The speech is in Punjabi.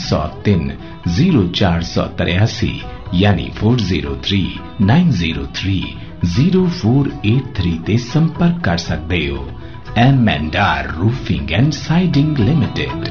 403903 यानी 4039030483 ਤੇ ਸੰਪਰਕ ਕਰ ਸਕਦੇ ਹੋ। M&R Roofing and Siding Limited।